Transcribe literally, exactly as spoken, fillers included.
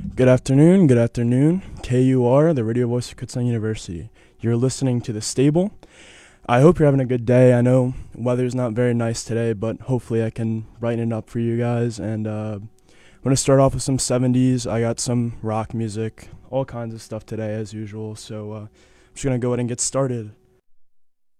Good afternoon, good afternoon. K U R, the radio voice of Kutztown University. You're listening to The Stable. I hope you're having a good day. I know weather's not very nice today, but hopefully I can brighten it up for you guys. And uh, I'm going to start off with some seventies. I got some rock music, all kinds of stuff today as usual. So uh, I'm just going to go ahead and get started.